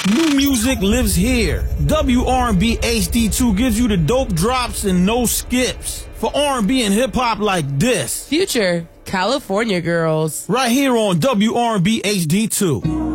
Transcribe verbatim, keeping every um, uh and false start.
New music lives here. W R and B H D two gives you the dope drops and no skips. For R and B and hip hop like this. Future, California Girls. Right here on W R and B H D two.